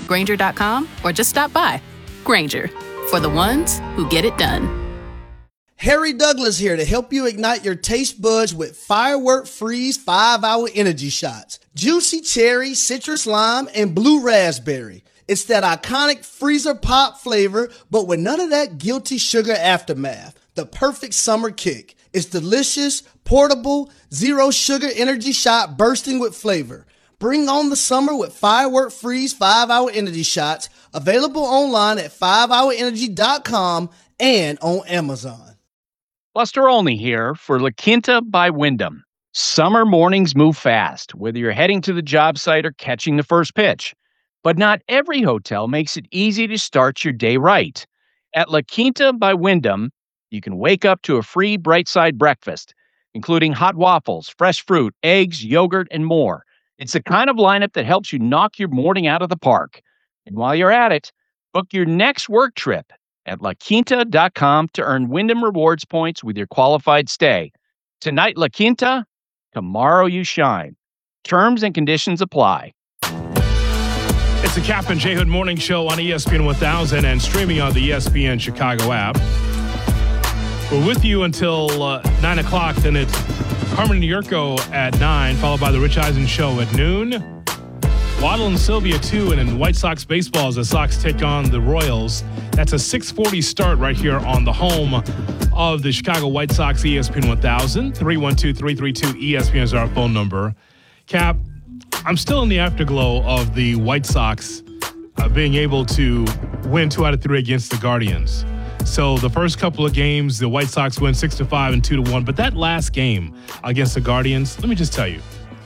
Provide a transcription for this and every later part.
visit Grainger.com or just stop by. Grainger, for the ones who get it done. Harry Douglas here to help you ignite your taste buds with Firework Freeze 5-Hour Energy Shots. Juicy cherry, citrus lime, and blue raspberry. It's that iconic freezer pop flavor, but with none of that guilty sugar aftermath. The perfect summer kick. It's delicious, portable, zero sugar energy shot bursting with flavor. Bring on the summer with Firework Freeze 5-Hour Energy Shots. Available online at 5hourenergy.com and on Amazon. Buster Olney here for La Quinta by Wyndham. Summer mornings move fast, whether you're heading to the job site or catching the first pitch. But not every hotel makes it easy to start your day right. At La Quinta by Wyndham, you can wake up to a free Bright Side breakfast, including hot waffles, fresh fruit, eggs, yogurt, and more. It's the kind of lineup that helps you knock your morning out of the park. And while you're at it, book your next work trip at LaQuinta.com to earn Wyndham Rewards points with your qualified stay. Tonight, La Quinta. Tomorrow, you shine. Terms and conditions apply. It's the Cap and J Hood Morning Show on ESPN 1000 and streaming on the ESPN Chicago app. We're with you until 9 o'clock. Then it's Carmen Nurko at 9, followed by the Rich Eisen Show at noon. Waddle and Sylvia, too, and in White Sox baseball as the Sox take on the Royals. That's a 6:40 start right here on the home of the Chicago White Sox, ESPN 1000. 312-332-ESPN is our phone number. Cap, I'm still in the afterglow of the White Sox being able to win 2 out of 3 against the Guardians. So the first couple of games, the White Sox win 6-5 and 2-1. But that last game against the Guardians, let me just tell you,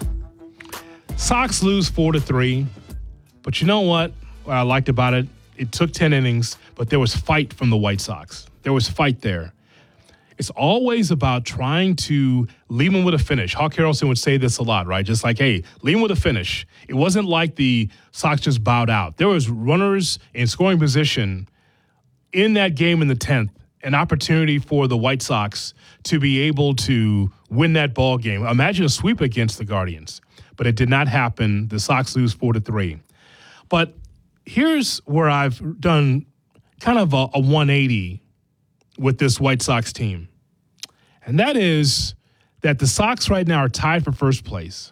Sox lose 4-3, but you know what I liked about it? It took 10 innings, but there was fight from the White Sox. There was fight there. It's always about trying to leave them with a finish. Hawk Harrelson would say this a lot, right? Just like, hey, leave them with a finish. It wasn't like the Sox just bowed out. There was runners in scoring position in that game in the 10th, an opportunity for the White Sox to be able to win that ball game. Imagine a sweep against the Guardians. But it did not happen. The Sox lose 4-3. But here's where I've done kind of a 180 with this White Sox team. And that is that the Sox right now are tied for first place.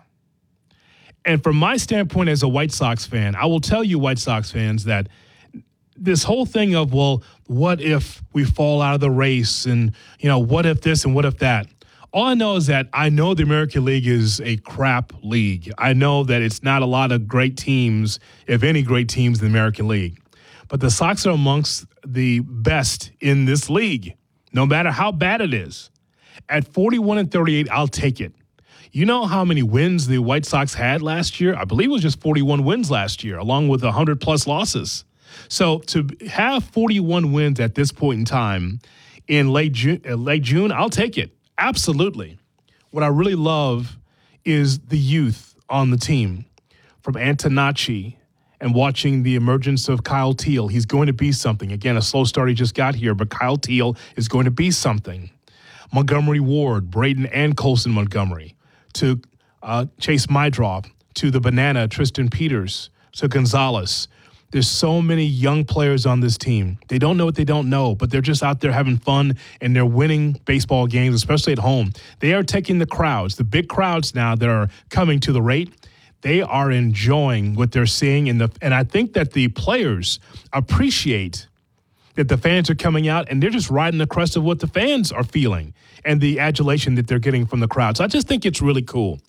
And from my standpoint as a White Sox fan, I will tell you White Sox fans that this whole thing of, well, what if we fall out of the race and, you know, what if this and what if that? All I know is that I know the American League is a crap league. I know that it's not a lot of great teams, if any great teams in the American League. But the Sox are amongst the best in this league, no matter how bad it is. At 41-38, I'll take it. You know how many wins the White Sox had last year? I believe it was just 41 wins last year, along with 100-plus losses. So to have 41 wins at this point in time in late June, I'll take it. Absolutely. What I really love is the youth on the team, from Antonacci and watching the emergence of Kyle Teel. He's going to be something. Again, a slow start, he just got here, but Kyle Teel is going to be something. Montgomery Ward, Braden and Colson Montgomery, to Chase Mydrop, to the Banana, Tristan Peters, to Gonzalez. There's so many young players on this team. They don't know what they don't know, but they're just out there having fun, and they're winning baseball games, especially at home. They are taking the crowds, the big crowds now that are coming to the rate. They are enjoying what they're seeing, and I think that the players appreciate that the fans are coming out, and they're just riding the crest of what the fans are feeling and the adulation that they're getting from the crowd. So I just think it's really cool.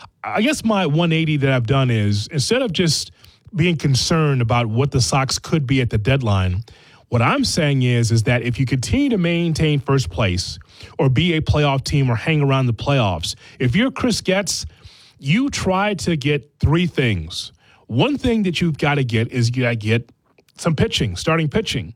I guess my 180 that I've done is, instead of just being concerned about what the Sox could be at the deadline, what I'm saying is that if you continue to maintain first place or be a playoff team or hang around the playoffs, if you're Chris Getz, you try to get 3 things. One thing that you've got to get is you got to get some pitching, starting pitching.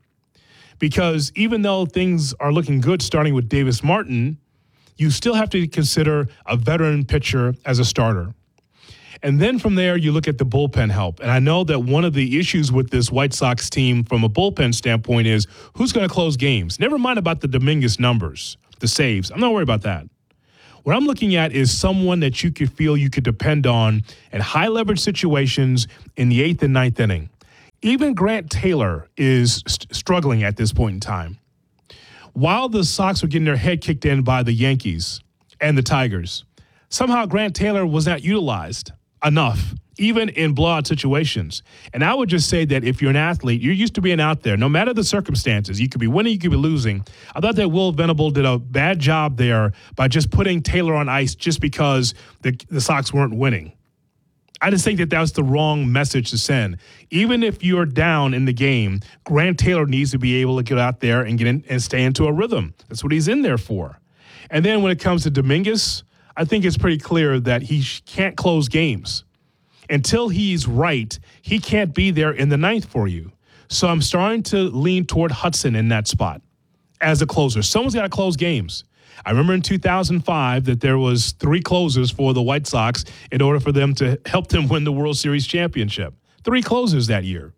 Because even though things are looking good starting with Davis Martin, you still have to consider a veteran pitcher as a starter. And then from there, you look at the bullpen help. And I know that one of the issues with this White Sox team from a bullpen standpoint is who's going to close games. Never mind about the Dominguez numbers, the saves. I'm not worried about that. What I'm looking at is someone that you could feel you could depend on in high leverage situations in the 8th and 9th inning. even Grant Taylor is struggling at this point in time. While the Sox were getting their head kicked in by the Yankees and the Tigers, somehow Grant Taylor was not utilized enough, even in blowout situations. And I would just say that if you're an athlete, you're used to being out there, no matter the circumstances. You could be winning, you could be losing. I thought that Will Venable did a bad job there by just putting Taylor on ice just because the Sox weren't winning. I just think that was the wrong message to send. Even if you're down in the game, Grant Taylor needs to be able to get out there and get in and stay into a rhythm. That's what he's in there for. And then when it comes to Dominguez, I think it's pretty clear that he can't close games. Until he's right, he can't be there in the ninth for you. So I'm starting to lean toward Hudson in that spot as a closer. Someone's got to close games. I remember in 2005 that there was 3 closers for the White Sox in order for them to help them win the World Series championship. 3 closers that year.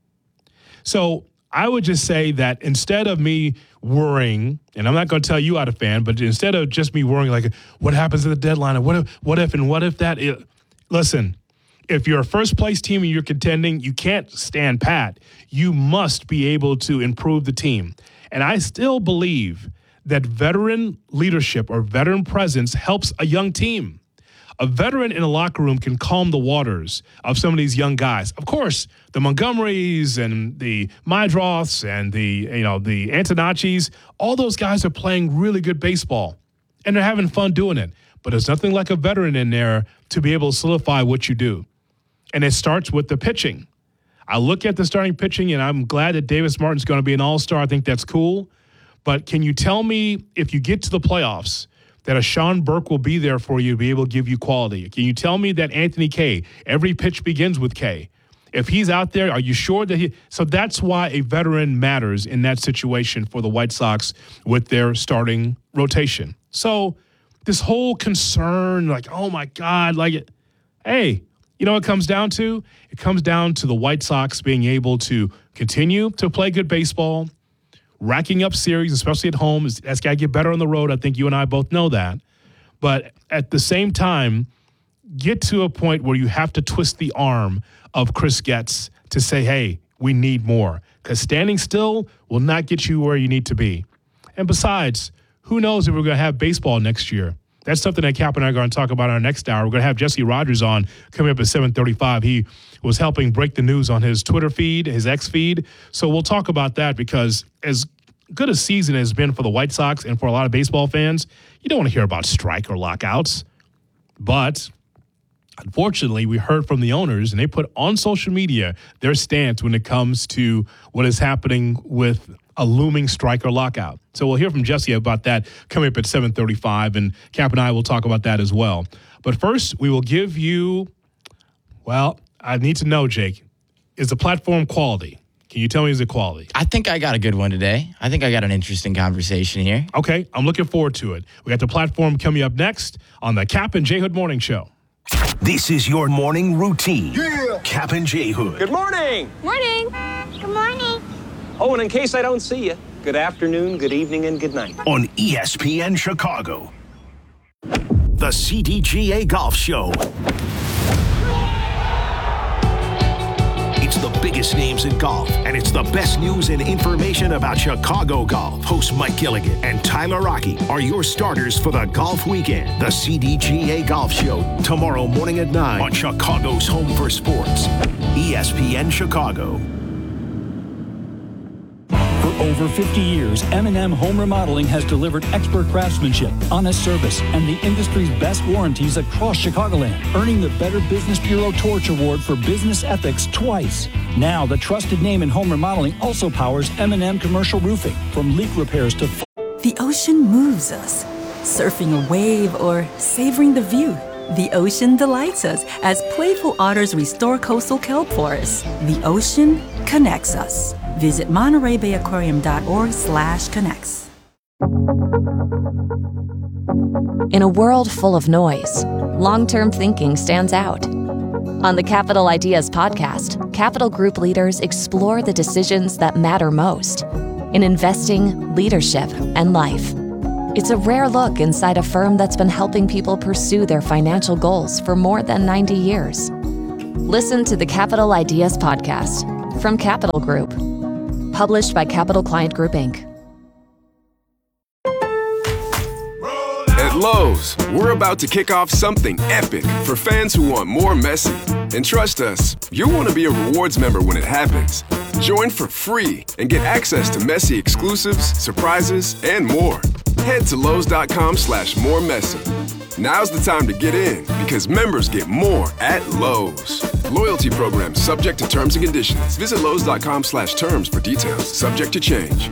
So I would just say that instead of me worrying, and I'm not going to tell you how to fan, but instead of just me worrying like what happens at the deadline and what if that is, listen, if you're a first-place team and you're contending, you can't stand pat. You must be able to improve the team. And I still believe that veteran leadership or veteran presence helps a young team. A veteran in a locker room can calm the waters of some of these young guys. Of course, the Montgomerys and the Mydroths and the Antonaccis, all those guys are playing really good baseball, and they're having fun doing it. But there's nothing like a veteran in there to be able to solidify what you do. And it starts with the pitching. I look at the starting pitching, and I'm glad that Davis Martin's going to be an all-star. I think that's cool. But can you tell me if you get to the playoffs that a Sean Burke will be there for you to be able to give you quality? Can you tell me that Anthony Kay, every pitch begins with K? If he's out there, are you sure that he – so that's why a veteran matters in that situation for the White Sox with their starting rotation. So this whole concern, like, oh, my God, like, hey, you know what it comes down to? It comes down to the White Sox being able to continue to play good baseball, racking up series, especially at home. That's got to get better on the road. I think you and I both know that. But at the same time, get to a point where you have to twist the arm of Chris Getz to say, hey, we need more. Because standing still will not get you where you need to be. And besides, who knows if we're going to have baseball next year? That's something that Cap and I are going to talk about in our next hour. We're going to have Jesse Rogers on coming up at 7:35. He was helping break the news on his Twitter feed, his X feed. So we'll talk about that because as good a season has been for the White Sox and for a lot of baseball fans, you don't want to hear about strike or lockouts. But unfortunately, we heard from the owners, and they put on social media their stance when it comes to what is happening with a looming strike or lockout. So we'll hear from Jesse about that coming up at 7:35, and Cap and I will talk about that as well. But first, we will give you, well, I need to know, Jake, is the platform quality? Can you tell me is it quality? I think I got a good one today. I think I got an interesting conversation here. Okay, I'm looking forward to it. We got the platform coming up next on the Cap and J Hood Morning Show. This is your morning routine. Yeah. Cap and J Hood. Good morning. Morning. Good morning. Oh, and in case I don't see you, good afternoon, good evening, and good night. On ESPN Chicago. The CDGA Golf Show. It's the biggest names in golf, and it's the best news and information about Chicago golf. Hosts Mike Gilligan and Tyler Rocky are your starters for the golf weekend. The CDGA Golf Show, tomorrow morning at 9 on Chicago's Home for Sports, ESPN Chicago. For over 50 years, M&M Home Remodeling has delivered expert craftsmanship, honest service, and the industry's best warranties across Chicagoland, earning the Better Business Bureau Torch Award for business ethics twice. Now, the trusted name in home remodeling also powers M&M Commercial Roofing, from leak repairs to... The ocean moves us, surfing a wave or savoring the view. The ocean delights us as playful otters restore coastal kelp forests. The ocean connects us. Visit MontereyBayAquarium.org/connects. In a world full of noise, long-term thinking stands out. On the Capital Ideas podcast, Capital Group leaders explore the decisions that matter most in investing, leadership, and life. It's a rare look inside a firm that's been helping people pursue their financial goals for more than 90 years. Listen to the Capital Ideas podcast, from Capital Group. Published by Capital Client Group, Inc. At Lowe's, we're about to kick off something epic for fans who want more Messi. And trust us, you'll want to be a rewards member when it happens. Join for free and get access to Messi exclusives, surprises, and more. Head to Lowe's.com/moremessy. Now's the time to get in because members get more at Lowe's. Loyalty program subject to terms and conditions. Visit Lowe's.com/terms for details. Subject to change.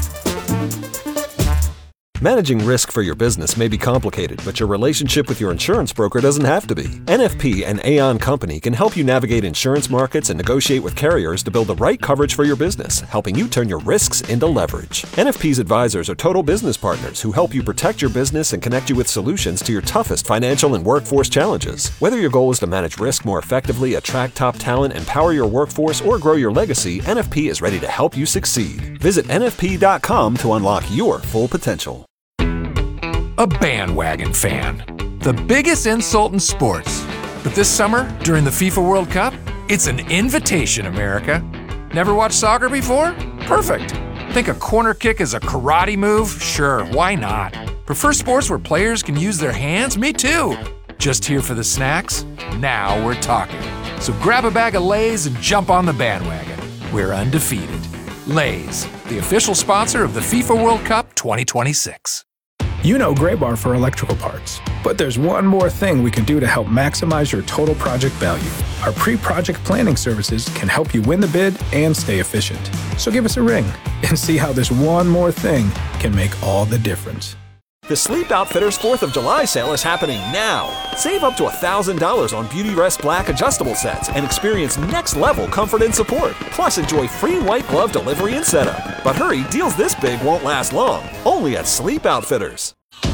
Managing risk for your business may be complicated, but your relationship with your insurance broker doesn't have to be. NFP and Aon Company can help you navigate insurance markets and negotiate with carriers to build the right coverage for your business, helping you turn your risks into leverage. NFP's advisors are total business partners who help you protect your business and connect you with solutions to your toughest financial and workforce challenges. Whether your goal is to manage risk more effectively, attract top talent, empower your workforce, or grow your legacy, NFP is ready to help you succeed. Visit NFP.com to unlock your full potential. A bandwagon fan. The biggest insult in sports. But this summer, during the FIFA World Cup, it's an invitation, America. Never watched soccer before? Perfect. Think a corner kick is a karate move? Sure, why not? Prefer sports where players can use their hands? Me too. Just here for the snacks? Now we're talking. So grab a bag of Lay's and jump on the bandwagon. We're undefeated. Lay's, the official sponsor of the FIFA World Cup 2026. You know Graybar for electrical parts, but there's one more thing we can do to help maximize your total project value. Our pre-project planning services can help you win the bid and stay efficient. So give us a ring and see how this one more thing can make all the difference. The Sleep Outfitters 4th of July sale is happening now. Save up to $1,000 on Beautyrest Black adjustable sets and experience next-level comfort and support. Plus, enjoy free white glove delivery and setup. But hurry, deals this big won't last long. Only at Sleep Outfitters.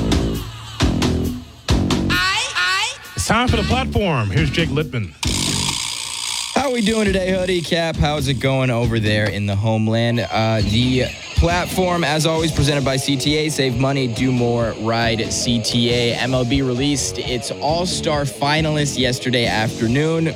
It's time for the platform. Here's Jake Littman. How are we doing today, Hoodie Cap? How's it going over there in the homeland? The platform, as always, presented by CTA. Save money, do more, ride CTA. MLB released its All-Star finalists yesterday afternoon.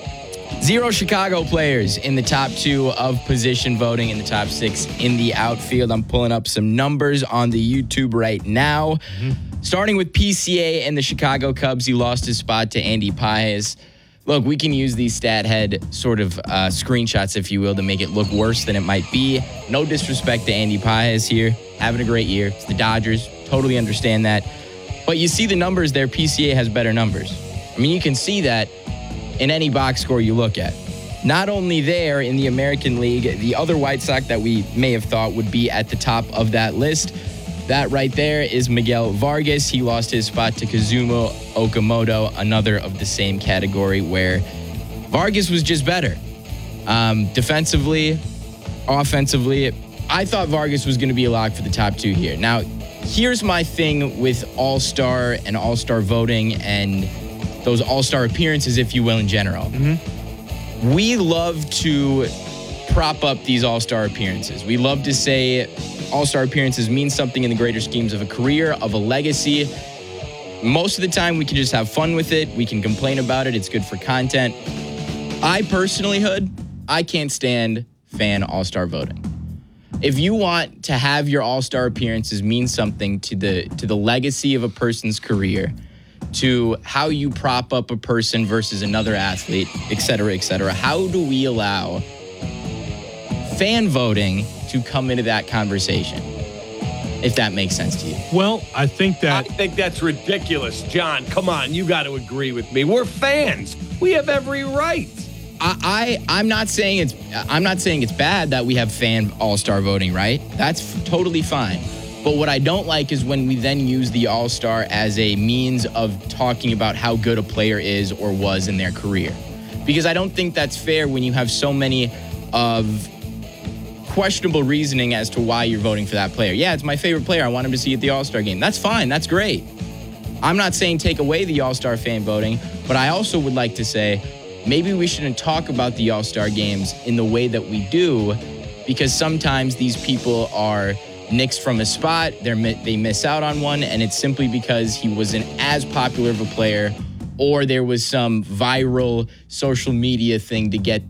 0 Chicago players in the top 2 of position voting, in the top 6 in the outfield. I'm pulling up some numbers on the YouTube right now. Starting with PCA and the Chicago Cubs, he lost his spot to Andy Pages. Look, we can use these stat head sort of screenshots, if you will, to make it look worse than it might be. No disrespect to Andy Pages here. Having a great year. It's the Dodgers. Totally understand that. But you see the numbers there. PCA has better numbers. I mean, you can see that in any box score you look at. Not only there in the American League, the other White Sox that we may have thought would be at the top of that list, that right there is Miguel Vargas. He lost his spot to Kazumu Okamoto, another of the same category where Vargas was just better. Defensively, offensively, I thought Vargas was going to be a lock for the top 2 here. Now, here's my thing with All-Star and All-Star voting and those All-Star appearances, if you will, in general. We love to prop up these All-Star appearances. We love to say All-Star appearances mean something in the greater schemes of a career, of a legacy. Most of the time, we can just have fun with it. We can complain about it. It's good for content. I personally, Hood, I can't stand fan All-Star voting. If you want to have your All-Star appearances mean something to the legacy of a person's career, to how you prop up a person versus another athlete, et cetera, how do we allow fan voting to come into that conversation, if that makes sense to you? Well, I think that's ridiculous. John, come on, you got to agree with me. We're fans. We have every right. I'm not saying it's bad that we have fan All-Star voting, right? That's totally fine. But what I don't like is when we then use the All-Star as a means of talking about how good a player is or was in their career. Because I don't think that's fair when you have so many of questionable reasoning as to why you're voting for that player. Yeah, it's my favorite player. I want him to see at the All-Star game. That's fine. That's great. I'm not saying take away the All-Star fan voting, but I also would like to say maybe we shouldn't talk about the All-Star games in the way that we do, because sometimes these people are nixed from a spot, they miss out on one, and it's simply because he wasn't as popular of a player, or there was some viral social media thing to get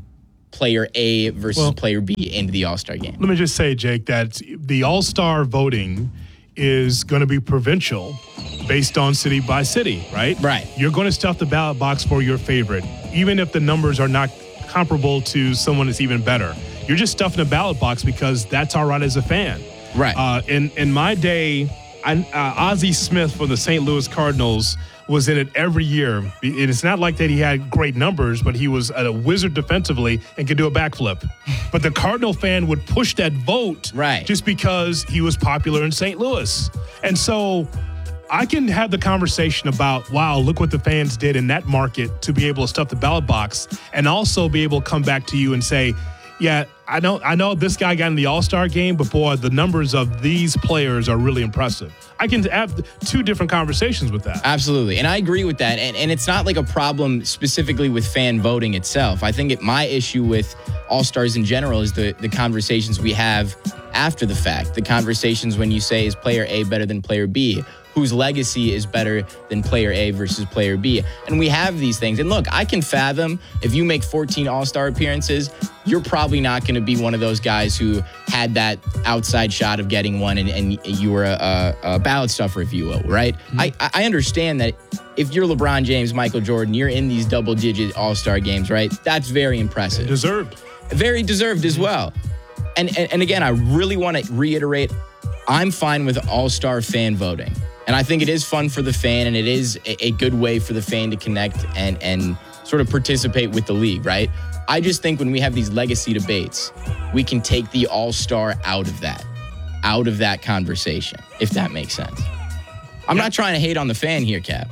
player A versus player B into the All-Star game. Let me just say, Jake, that the All-Star voting is going to be provincial based on city by city, right? Right. You're going to stuff the ballot box for your favorite, even if the numbers are not comparable to someone that's even better. You're just stuffing the ballot box because that's all right as a fan. Right. In my day, Ozzie Smith for the St. Louis Cardinals was in it every year. It's not like that he had great numbers, but he was a wizard defensively and could do a backflip. But the Cardinal fan would push that vote just because he was popular in St. Louis. And so I can have the conversation about, wow, look what the fans did in that market to be able to stuff the ballot box and also be able to come back to you and say, yeah, I know this guy got in the All-Star game, but boy, the numbers of these players are really impressive. I can have two different conversations with that. Absolutely. And I agree with that. And it's not like a problem specifically with fan voting itself. I think my issue with All-Stars in general is the conversations we have after the fact. The conversations when you say, is player A better than player B? Whose legacy is better than player A versus player B? And we have these things. And look, I can fathom if you make 14 All-Star appearances, you're probably not going to be one of those guys who had that outside shot of getting one and you were a ballot stuffer, if you will, right? Mm-hmm. I understand that if you're LeBron James, Michael Jordan, you're in these double-digit All-Star games, right? That's very impressive. Deserved. Very deserved as well. And again, I really want to reiterate, I'm fine with All-Star fan voting. And I think it is fun for the fan, and it is a good way for the fan to connect and sort of participate with the league, right? I just think when we have these legacy debates, we can take the all-star out of that conversation, if that makes sense. I'm not trying to hate on the fan here, Cap.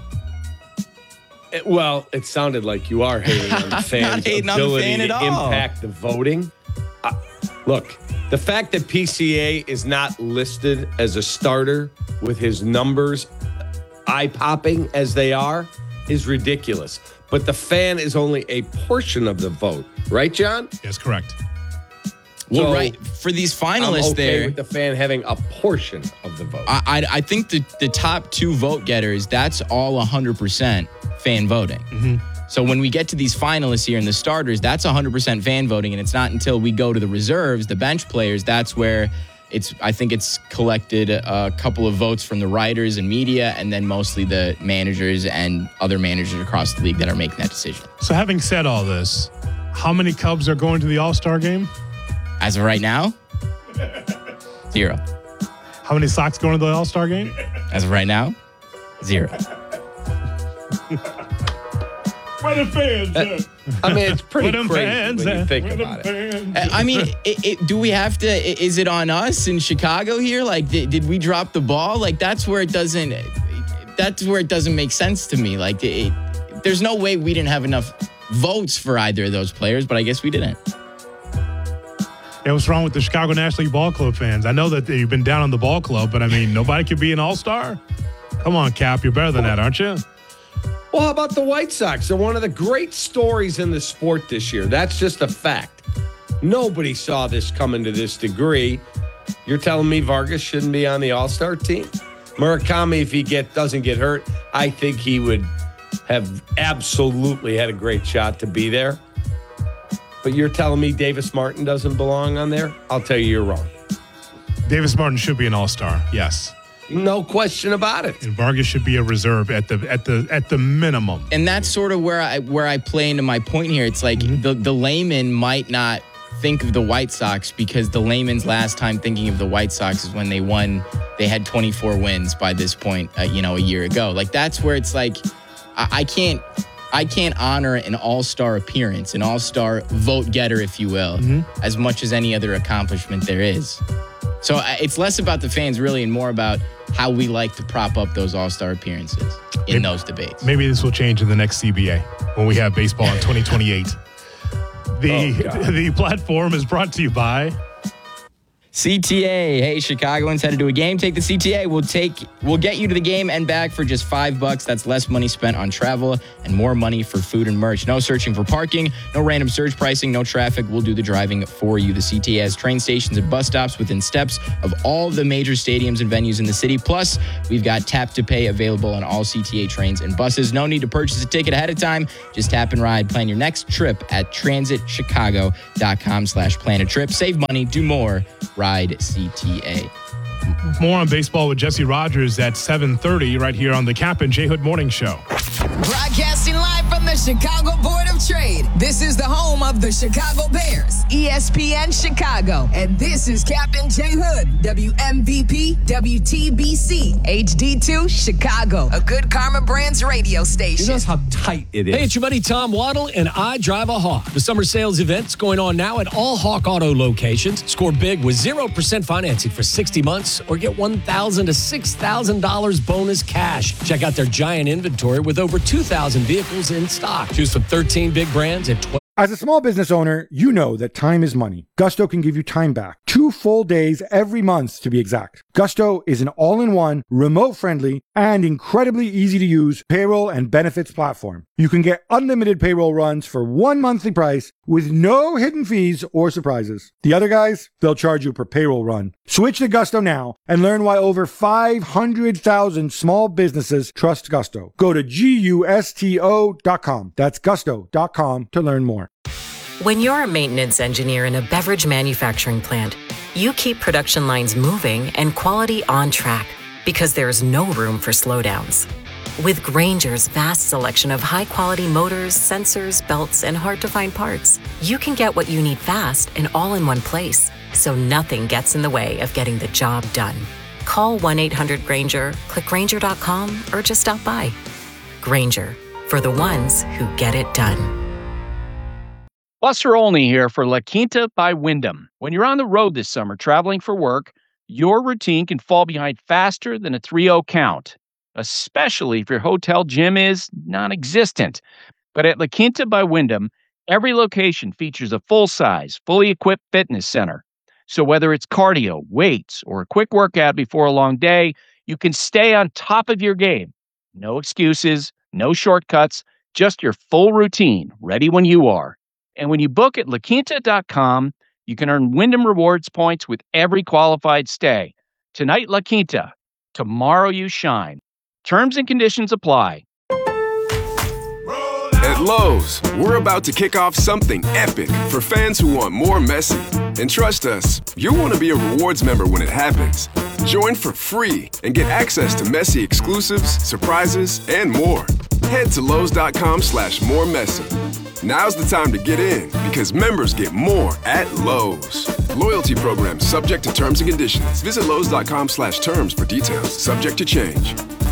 Well, it sounded like you are hating on the fan's ability to impact the voting. Look, the fact that PCA is not listed as a starter with his numbers eye-popping as they are is ridiculous. But the fan is only a portion of the vote. Right, John? Yes, correct. Well, right. For these finalists I'm okay there, with the fan having a portion of the vote. I think the top two vote getters, that's all 100% fan voting. Mm-hmm. So when we get to these finalists here and the starters, that's 100% fan voting. And it's not until we go to the reserves, the bench players, that's where I think it's collected a couple of votes from the writers and media, and then mostly the managers and other managers across the league that are making that decision. So having said all this, how many Cubs are going to the All-Star game? As of right now, 0. How many Sox going to the All-Star game? As of right now, 0. Where the fans I mean, it's pretty crazy when you think about it. I mean, do we have to, is it on us in Chicago here? Like, did we drop the ball? Like, that's where it doesn't make sense to me. Like, there's no way we didn't have enough votes for either of those players, but I guess we didn't. Yeah, what's wrong with the Chicago National League Ball Club fans? I know that you've been down on the ball club, but I mean, nobody could be an all-star? Come on, Cap, you're better than that, aren't you? Well, how about the White Sox? They're one of the great stories in the sport this year. That's just a fact. Nobody saw this coming to this degree. You're telling me Vargas shouldn't be on the All-Star team? Murakami, if he doesn't get hurt, I think he would have absolutely had a great shot to be there. But you're telling me Davis Martin doesn't belong on there? I'll tell you, you're wrong. Davis Martin should be an all-star, yes. No question about it. And Vargas should be a reserve at the minimum. And that's sort of where I play into my point here. It's like the layman might not think of the White Sox because the layman's last time thinking of the White Sox is when they had 24 wins by this point, a year ago. Like, that's where it's like, I can't honor an all-star appearance, an all-star vote getter, if you will, as much as any other accomplishment there is. So it's less about the fans, really, and more about how we like to prop up those all-star appearances in those debates. Maybe this will change in the next CBA when we have baseball in 2028. The platform is brought to you by CTA. Hey, Chicagoans headed to a game. Take the CTA. We'll get you to the game and back for just $5. That's less money spent on travel and more money for food and merch. No searching for parking, no random surge pricing, no traffic. We'll do the driving for you. The CTA has train stations and bus stops within steps of all the major stadiums and venues in the city. Plus, we've got tap to pay available on all CTA trains and buses. No need to purchase a ticket ahead of time. Just tap and ride. Plan your next trip at transitchicago.com/plan a trip. Save money, do more. Ride CTA. More on baseball with Jesse Rogers at 7:30 right here on the Cap and J Hood Morning Show. Broadcasting live from the Chicago Board of Trade. This is the home of the Chicago Bears, ESPN Chicago. And this is Captain J Hood, WMVP, WTBC, HD2, Chicago, a Good Karma Brands radio station. You notice how tight it is. Hey, it's your buddy Tom Waddle, and I drive a Hawk. The summer sales event's going on now at all Hawk Auto locations. Score big with 0% financing for 60 months or get $1,000 to $6,000 bonus cash. Check out their giant inventory with over 2,000 vehicles in stock. Choose from 13 big brands at 12. As a small business owner, you know that time is money. Gusto can give you time back. 2 full days every month to be exact. Gusto is an all-in-one, remote-friendly, and incredibly easy-to-use payroll and benefits platform. You can get unlimited payroll runs for one monthly price with no hidden fees or surprises. The other guys, they'll charge you per payroll run. Switch to Gusto now and learn why over 500,000 small businesses trust Gusto. Go to GUSTO.com. That's gusto.com to learn more. When you're a maintenance engineer in a beverage manufacturing plant, you keep production lines moving and quality on track because there's no room for slowdowns. With Grainger's vast selection of high-quality motors, sensors, belts, and hard-to-find parts, you can get what you need fast and all in one place, so nothing gets in the way of getting the job done. Call 1-800-GRAINGER, click Grainger.com, or just stop by. Grainger, for the ones who get it done. Buster Olney here for La Quinta by Wyndham. When you're on the road this summer traveling for work, your routine can fall behind faster than a 3-0 count, especially if your hotel gym is non-existent. But at La Quinta by Wyndham, every location features a full-size, fully equipped fitness center. So whether it's cardio, weights, or a quick workout before a long day, you can stay on top of your game. No excuses, no shortcuts, just your full routine, ready when you are. And when you book at LaQuinta.com, you can earn Wyndham Rewards points with every qualified stay. Tonight, La Quinta. Tomorrow, you shine. Terms and conditions apply. At Lowe's, we're about to kick off something epic for fans who want more Messi. And trust us, you'll want to be a rewards member when it happens. Join for free and get access to Messi exclusives, surprises, and more. Head to Lowe's.com/more Messi. Now's the time to get in because members get more at Lowe's. Loyalty program subject to terms and conditions. Visit Lowe's.com/terms for details. Subject to change.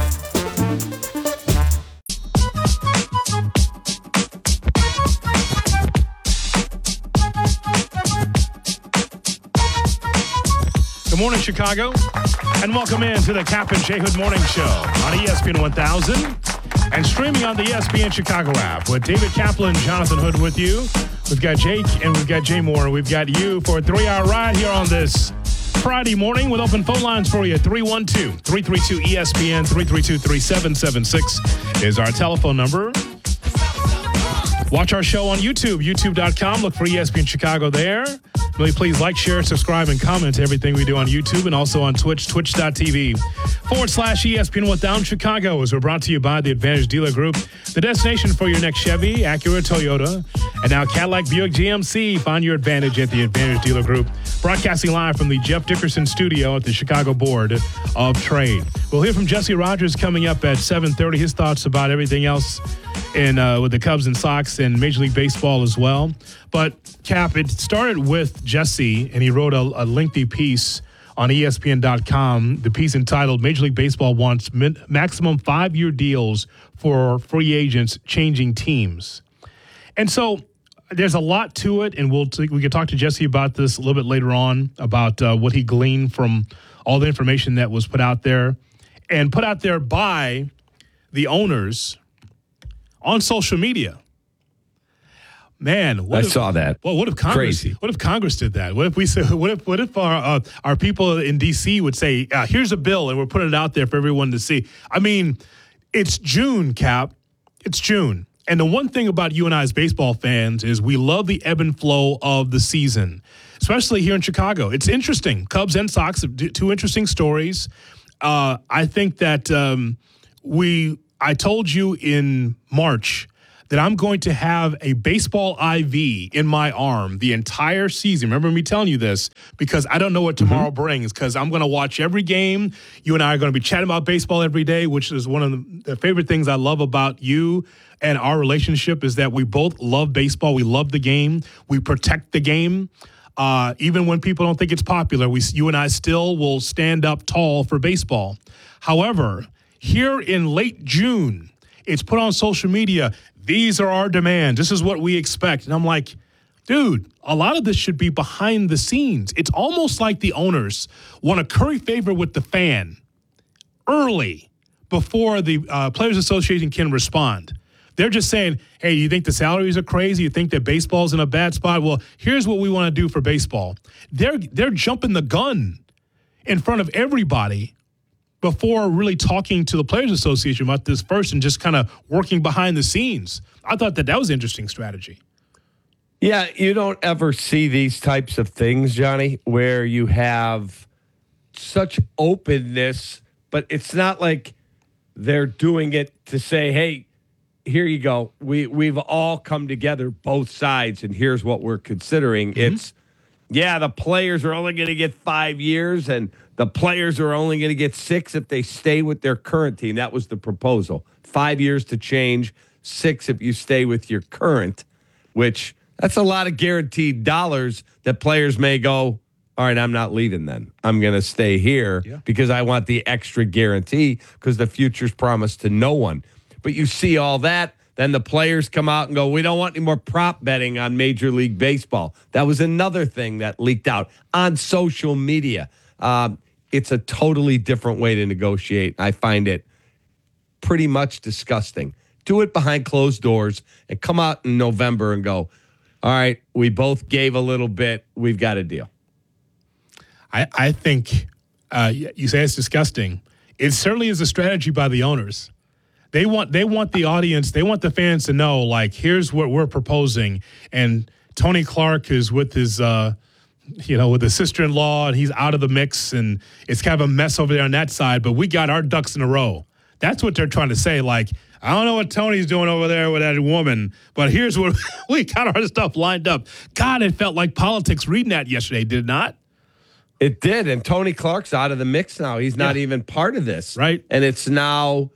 Good morning, Chicago, and welcome in to the Cap and J Hood Morning Show on ESPN 1000 and streaming on the ESPN Chicago app with David Kaplan, Jonathan Hood with you. We've got Jake and we've got Jay Moore. We've got you for a 3-hour ride here on this Friday morning with open phone lines for you. 312-332-ESPN, 332-3776 is our telephone number. Watch our show on YouTube, youtube.com. Look for ESPN Chicago there. Really, please like, share, subscribe, and comment to everything we do on YouTube and also on Twitch, twitch.tv/ESPN 1000 Chicago, as we're brought to you by the Advantage Dealer Group, the destination for your next Chevy, Acura, Toyota, and now Cadillac, Buick, GMC. Find your advantage at the Advantage Dealer Group. Broadcasting live from the Jeff Dickerson studio at the Chicago Board of Trade. We'll hear from Jesse Rogers coming up at 7:30. His thoughts about everything else in with the Cubs and Sox and Major League Baseball as well. But, Cap, it started with Jesse, and he wrote a lengthy piece on ESPN.com, the piece entitled Major League Baseball Wants Maximum 5-Year Deals for Free Agents Changing Teams. And so there's a lot to it, and we can talk to Jesse about this a little bit later on, about what he gleaned from all the information that was put out there, and put out there by the owners on social media. Man, I saw that. Well, what if Congress? Crazy. What if Congress did that? What if we said? What if our people in D.C. would say, "Here's a bill, and we're putting it out there for everyone to see." I mean, it's June, Cap. It's June, and the one thing about you and I as baseball fans is we love the ebb and flow of the season, especially here in Chicago. It's interesting. Cubs and Sox have two interesting stories. I think that I told you in March that I'm going to have a baseball IV in my arm the entire season. Remember me telling you this, because I don't know what tomorrow brings, because I'm going to watch every game. You and I are going to be chatting about baseball every day, which is one of the favorite things I love about you and our relationship is that we both love baseball. We love the game. We protect the game. Even when people don't think it's popular, you and I still will stand up tall for baseball. However, here in late June, it's put on social media, these are our demands. This is what we expect. And I'm like, dude, a lot of this should be behind the scenes. It's almost like the owners want to curry favor with the fan early before the Players Association can respond. They're just saying, hey, you think the salaries are crazy? You think that baseball's in a bad spot? Well, here's what we want to do for baseball. They're jumping the gun in front of everybody before really talking to the Players Association about this first and just kind of working behind the scenes. I thought that was an interesting strategy. Yeah, you don't ever see these types of things, Johnny, where you have such openness, but it's not like they're doing it to say, hey, here you go. We've all come together, both sides, and here's what we're considering. It's, the players are only going to get 5 years, and the players are only going to get 6 if they stay with their current team. That was the proposal. 5 years to change, 6 if you stay with your current, which that's a lot of guaranteed dollars that players may go, all right, I'm not leaving then. I'm going to stay here because I want the extra guarantee because the future's promised to no one. But you see all that, then the players come out and go, we don't want any more prop betting on Major League Baseball. That was another thing that leaked out on social media. It's a totally different way to negotiate. I find it pretty much disgusting. Do it behind closed doors and come out in November and go, all right, we both gave a little bit. We've got a deal. I think you say it's disgusting. It certainly is a strategy by the owners. They want the audience, they want the fans to know, like, here's what we're proposing. And Tony Clark is with his with his sister-in-law, and he's out of the mix, and it's kind of a mess over there on that side, but we got our ducks in a row. That's what they're trying to say. Like, I don't know what Tony's doing over there with that woman, but here's what we got our stuff lined up. God, it felt like politics reading that yesterday, did it not? It did, and Tony Clark's out of the mix now. He's not even part of this. Right. And it's now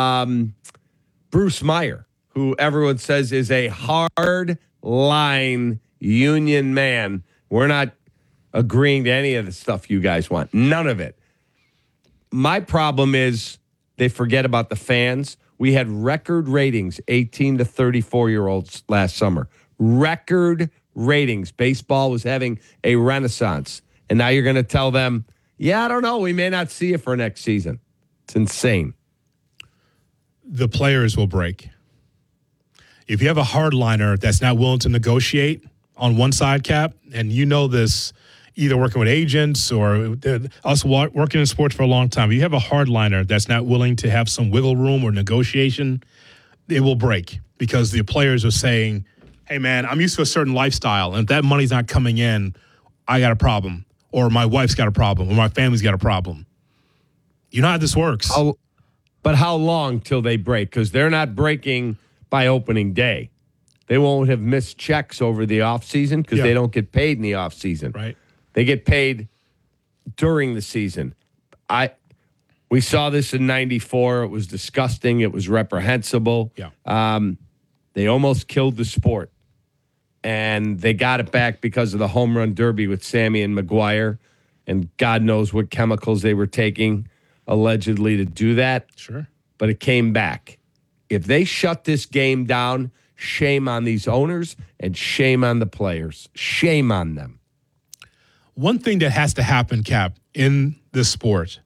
Bruce Meyer, who everyone says is a hard-line union man. We're not agreeing to any of the stuff you guys want. None of it. My problem is they forget about the fans. We had record ratings, 18 to 34-year-olds last summer. Record ratings. Baseball was having a renaissance. And now you're going to tell them, I don't know, we may not see you for next season. It's insane. The players will break. If you have a hardliner that's not willing to negotiate on one side, Cap, and you know this, either working with agents or us working in sports for a long time, if you have a hardliner that's not willing to have some wiggle room or negotiation, it will break because the players are saying, hey, man, I'm used to a certain lifestyle, and if that money's not coming in, I got a problem, or my wife's got a problem, or my family's got a problem. You know how this works. But how long till they break? Because they're not breaking by opening day. They won't have missed checks over the offseason because they don't get paid in the offseason. Right. They get paid during the season. We saw this in 94. It was disgusting. It was reprehensible. Yeah. They almost killed the sport. And they got it back because of the home run derby with Sammy and McGuire. And God knows what chemicals they were taking allegedly to do that. Sure. But it came back. If they shut this game down, shame on these owners and shame on the players. Shame on them. One thing that has to happen, Cap, in this sport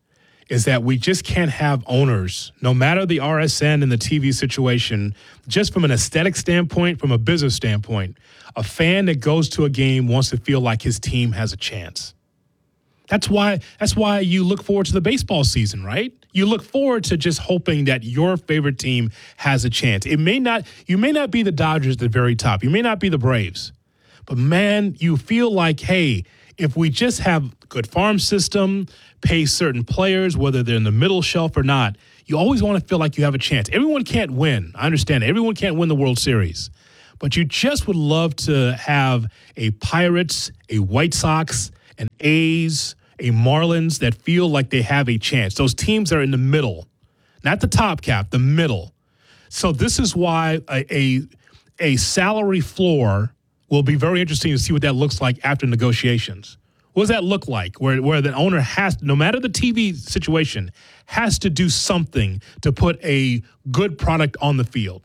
is that we just can't have owners, no matter the RSN and the TV situation, just from an aesthetic standpoint, from a business standpoint, a fan that goes to a game wants to feel like his team has a chance. That's why you look forward to the baseball season, right? You look forward to just hoping that your favorite team has a chance. You may not be the Dodgers at the very top. You may not be the Braves. But, man, you feel like, hey, if we just have good farm system, pay certain players, whether they're in the middle shelf or not, you always want to feel like you have a chance. Everyone can't win. I understand. Everyone can't win the World Series. But you just would love to have a Pirates, a White Sox, an A's, a Marlins that feel like they have a chance. Those teams are in the middle, not the top, Cap, the middle. So this is why a salary floor will be very interesting to see what that looks like after negotiations. What does that look like where the owner has, no matter the TV situation, has to do something to put a good product on the field?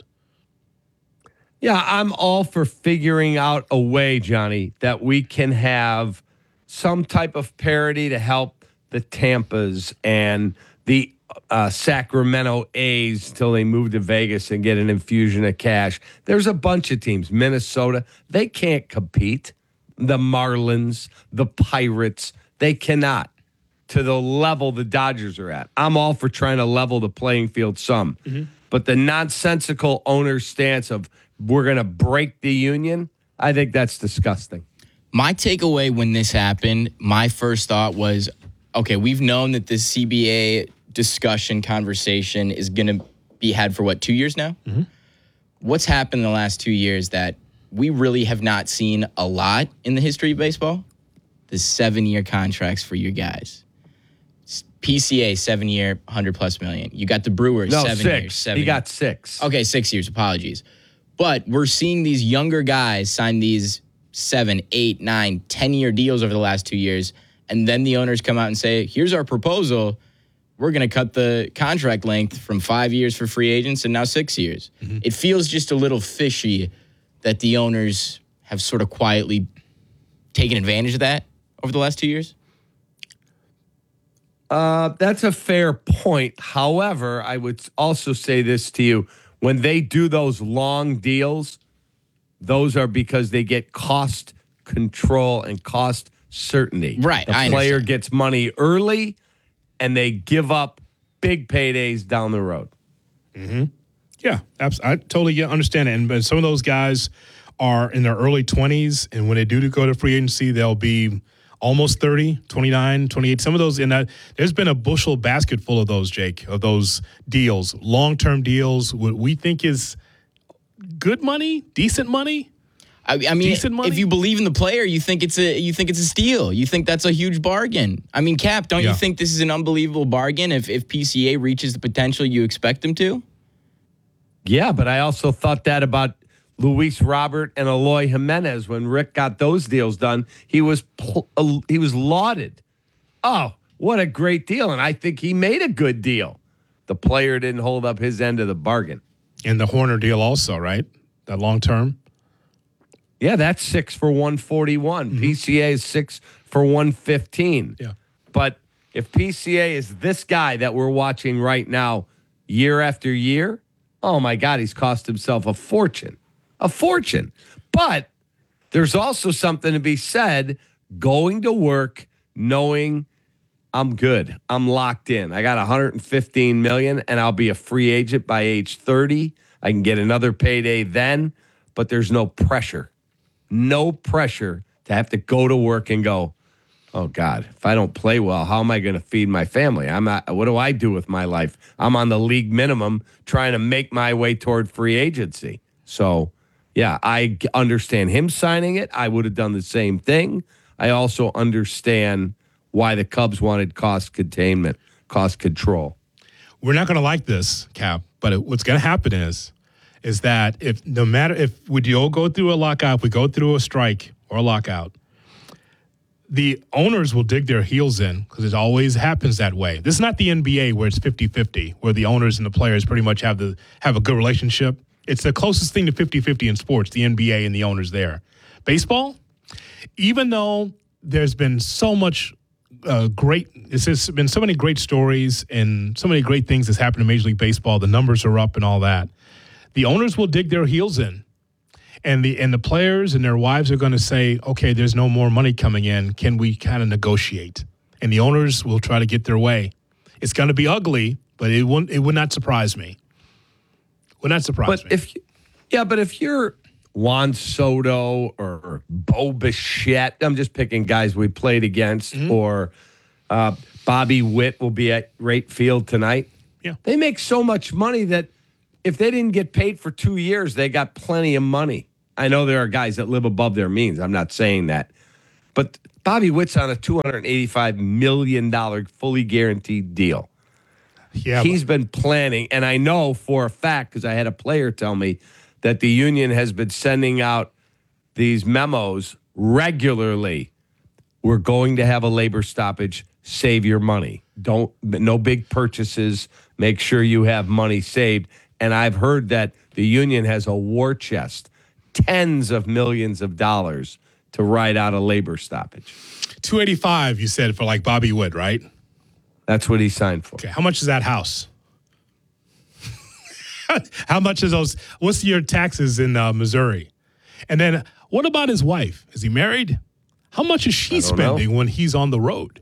Yeah, I'm all for figuring out a way, Johnny, that we can have some type of parity to help the Tampas and the Sacramento A's till they move to Vegas and get an infusion of cash. There's a bunch of teams. Minnesota, they can't compete. The Marlins, the Pirates, they cannot to the level the Dodgers are at. I'm all for trying to level the playing field some. Mm-hmm. But the nonsensical owner stance of we're going to break the union, I think that's disgusting. My takeaway when this happened, my first thought was, okay, we've known that this CBA discussion conversation is going to be had for, 2 years now? Mm-hmm. What's happened in the last 2 years that we really have not seen a lot in the history of baseball? The 7-year contracts for your guys. PCA, 7-year, $100+ million. You got the Brewers, 7 years. 7 He got 6. Okay, 6 years. Apologies. But we're seeing these younger guys sign these 7, 8, 9, 10-year deals over the last 2 years. And then the owners come out and say, here's our proposal. We're going to cut the contract length from 5 years for free agents and now 6 years. Mm-hmm. It feels just a little fishy that the owners have sort of quietly taken advantage of that over the last 2 years. That's a fair point. However, I would also say this to you. When they do those long deals, those are because they get cost control and cost certainty. Right. The player gets money early, and they give up big paydays down the road. Mm-hmm. Yeah, I totally understand it. And some of those guys are in their early 20s, and when they do go to free agency, they'll be almost 30, 29, 28. Some of those, there's been a bushel basket full of those, Jake, of those deals, long-term deals, what we think is good money, decent money. I mean, if you believe in the player, you think it's a steal. You think that's a huge bargain. I mean, Cap, don't you think this is an unbelievable bargain if PCA reaches the potential you expect them to? Yeah, but I also thought that about Luis Robert and Eloy Jimenez when Rick got those deals done. He was lauded. Oh, what a great deal. And I think he made a good deal. The player didn't hold up his end of the bargain. And the Horner deal also, right? That long term? Yeah, that's 6 for $141. Mm-hmm. PCA is 6 for $115. Yeah. But if PCA is this guy that we're watching right now year after year, oh my God, he's cost himself a fortune. A fortune. But there's also something to be said, going to work, knowing I'm good. I'm locked in. I got $115 million, and I'll be a free agent by age 30. I can get another payday then, but there's no pressure. No pressure to have to go to work and go, oh, God, if I don't play well, how am I going to feed my family? What do I do with my life? I'm on the league minimum trying to make my way toward free agency. So, yeah, I understand him signing it. I would have done the same thing. I also understand why the Cubs wanted cost containment, cost control. We're not going to like this, Cap, but what's going to happen is that if we all go through a lockout, if we go through a strike or a lockout, the owners will dig their heels in because it always happens that way. This is not the NBA where it's 50-50, where the owners and the players pretty much have a good relationship. It's the closest thing to 50-50 in sports, the NBA and the owners there. Baseball, even though there's been so much great. It's been so many great stories and so many great things that's happened in Major League Baseball. The numbers are up and all that. The owners will dig their heels in, and the players and their wives are going to say, "Okay, there's no more money coming in. Can we kind of negotiate?" And the owners will try to get their way. It's going to be ugly, but it would not surprise me. Would not surprise me. But if you're Juan Soto or Bo Bichette, I'm just picking guys we played against, or Bobby Witt will be at Rate Field tonight. Yeah, they make so much money that if they didn't get paid for 2 years, they got plenty of money. I know there are guys that live above their means. I'm not saying that. But Bobby Witt's on a $285 million fully guaranteed deal. Yeah, He's been planning, and I know for a fact, because I had a player tell me, that the union has been sending out these memos regularly. We're going to have a labor stoppage. Save your money. No big purchases. Make sure you have money saved. And I've heard that the union has a war chest, tens of millions of dollars to ride out a labor stoppage. 285, you said, for like Bobby Witt, right? That's what he signed for. Okay, how much is that house? How much is those? What's your taxes in Missouri? And then what about his wife? Is he married? How much is she spending when he's on the road?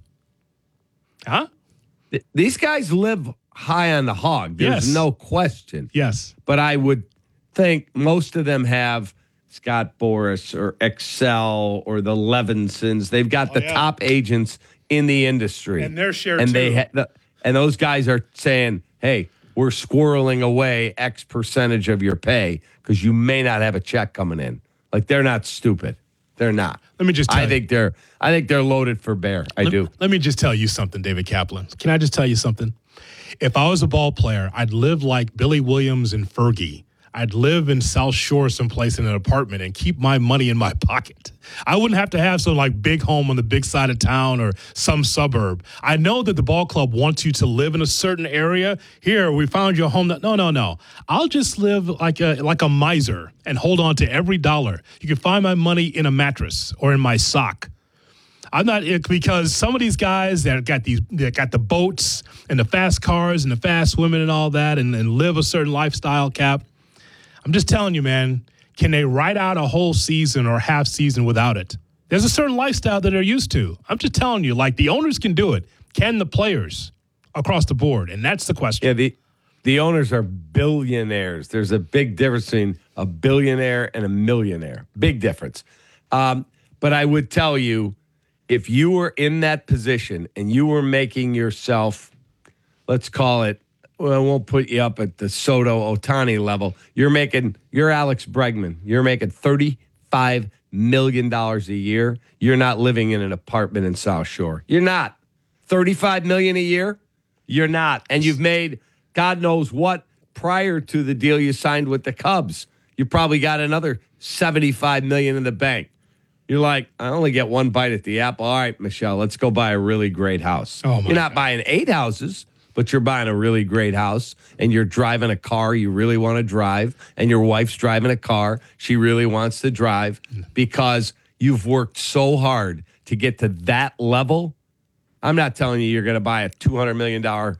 Huh? These guys live high on the hog. There's no question. Yes. But I would think most of them have Scott Boras or Excel or the Levinsons. They've got the top agents in the industry. And their share and too. And those guys are saying, hey, we're squirreling away X percentage of your pay because you may not have a check coming in. Like, they're not stupid. They're not. Let me just tell you. I think they're loaded for bear. I do. Let me just tell you something, David Kaplan. Can I just tell you something? If I was a ball player, I'd live like Billy Williams and Fergie. I'd live in South Shore someplace in an apartment and keep my money in my pocket. I wouldn't have to have some like big home on the big side of town or some suburb. I know that the ball club wants you to live in a certain area. Here, we found you a home. No. I'll just live like a miser and hold on to every dollar. You can find my money in a mattress or in my sock. I'm not, because some of these guys that got the boats and the fast cars and the fast women and all that and live a certain lifestyle, Cap. I'm just telling you, man, can they ride out a whole season or half season without it? There's a certain lifestyle that they're used to. I'm just telling you, like, the owners can do it. Can the players across the board? And that's the question. Yeah, the owners are billionaires. There's a big difference between a billionaire and a millionaire. Big difference. But I would tell you, if you were in that position and you were making yourself, let's call it, well, I won't put you up at the Soto Ohtani level. You're Alex Bregman. You're making $35 million a year. You're not living in an apartment in South Shore. You're not. $35 million a year? You're not. And you've made God knows what prior to the deal you signed with the Cubs. You probably got another $75 million in the bank. You're like, I only get one bite at the apple. All right, Michelle, let's go buy a really great house. You're not buying 8 houses, but you're buying a really great house, and you're driving a car you really want to drive, and your wife's driving a car she really wants to drive because you've worked so hard to get to that level. I'm not telling you you're going to buy a $200 million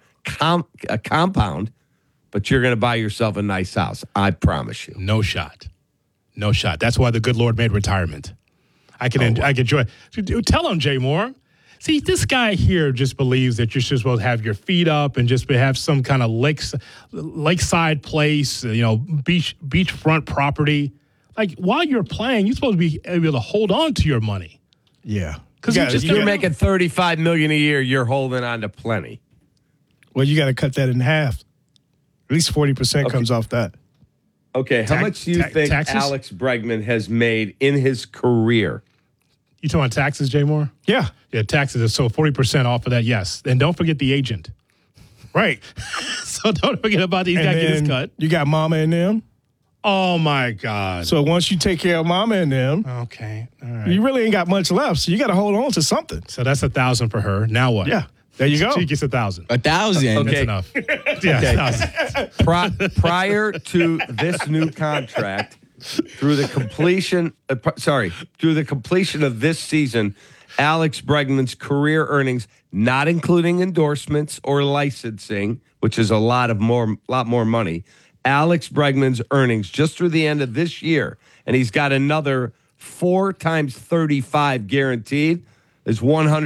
compound, but you're going to buy yourself a nice house. I promise you. No shot. That's why the good Lord made retirement. I can enjoy. Tell him, Jay Moore. See, this guy here just believes that you're supposed to have your feet up and just have some kind of lakeside place, beachfront property. Like, while you're playing, you're supposed to be able to hold on to your money. Yeah. Because you're making $35 million a year, you're holding on to plenty. Well, you got to cut that in half. At least 40% comes off that. Okay, how much do you think taxes? Alex Bregman has made in his career? You talking about taxes, Jay Moore? Yeah. Yeah, taxes. So 40% off of that, yes. And don't forget the agent. Right. So don't forget about these guys getting his cut. You got mama and them. Oh, my God. So once you take care of mama and them, okay, all right, you really ain't got much left. So you got to hold on to something. So that's $1,000 for her. Now what? Yeah. There you go. She gets $1,000. $1,000. Okay. That's enough. Yeah, okay. Prior to this new contract, through the completion of this season, Alex Bregman's career earnings, not including endorsements or licensing, which is a lot more money. Alex Bregman's earnings just through the end of this year, and he's got another 4 times 35 guaranteed, is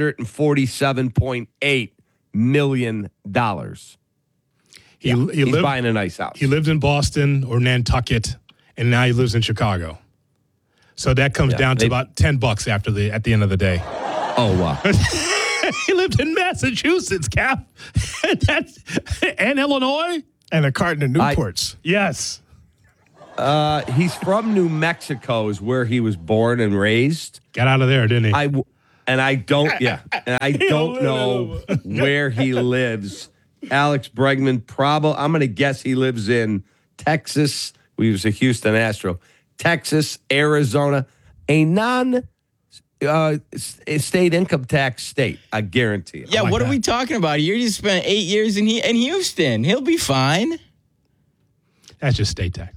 $147.8 million. He's buying a nice house. He lived in Boston or Nantucket, and now he lives in Chicago. So that comes down to about $10 at the end of the day. Oh, wow. He lived in Massachusetts, Cap. And Illinois. And a carton of Newports. Yes. He's from New Mexico is where he was born and raised. Got out of there, didn't he? I don't know where he lives. Alex Bregman, I'm going to guess he lives in Texas. He was a Houston Astro. Texas, Arizona, a non-state income tax state, I guarantee it. Yeah, what are we talking about? You just spent 8 years in Houston. He'll be fine. That's just state tax.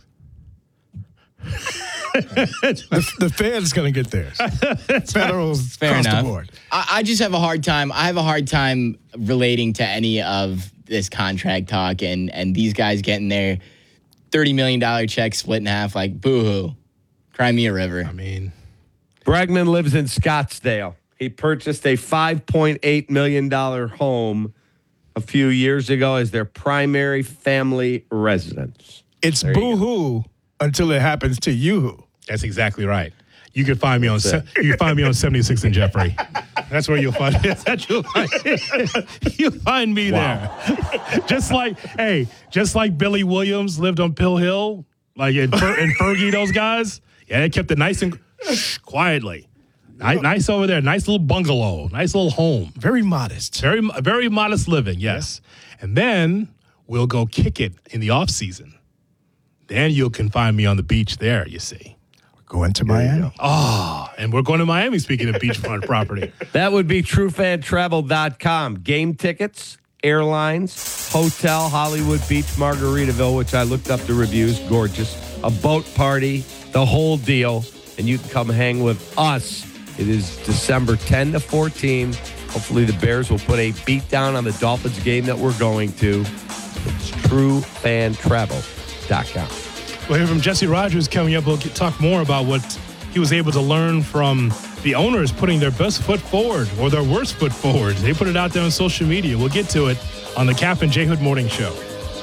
The Fed's going to get theirs. Federal's fair across enough. the board. I just have a hard time. I have a hard time relating to any of this contract talk and these guys getting their $30 million check split in half. Like, boo-hoo. Cry me a river. I mean, Bregman lives in Scottsdale. He purchased a $5.8 million home a few years ago as their primary family residence. It's boo-hoo until it happens to you. That's exactly right. You can find me on 76 and Jeffrey. That's where you'll find me. You'll find me there. Just like Billy Williams lived on Pill Hill, like in Fergie, those guys. Yeah, they kept it nice and quietly. Nice over there. Nice little bungalow. Nice little home. Very modest. Very modest living, yes. Yeah. And then we'll go kick it in the off season. Then you can find me on the beach there, you see. Going to Miami. And we're going to Miami, speaking of beachfront property. That would be truefantravel.com. Game tickets, airlines, hotel, Hollywood Beach, Margaritaville, which I looked up the reviews. Gorgeous. A boat party, the whole deal. And you can come hang with us. It is December 10 to 14. Hopefully the Bears will put a beat down on the Dolphins game that we're going to. It's truefantravel.com. We'll hear from Jesse Rogers coming up. We'll talk more about what he was able to learn from the owners putting their best foot forward or their worst foot forward. They put it out there on social media. We'll get to it on the Cap and J Hood Morning Show.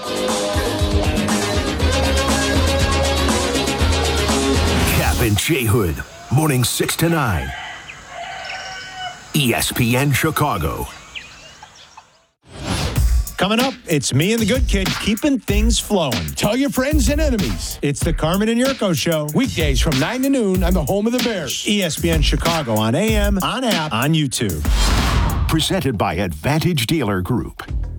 Cap and J Hood, morning 6 to 9. ESPN Chicago. Coming up, it's me and the good kid keeping things flowing. Tell your friends and enemies. It's the Carmen and Yurko Show. Weekdays from 9 to noon on the home of the Bears. ESPN Chicago on AM, on app, on YouTube. Presented by Advantage Dealer Group.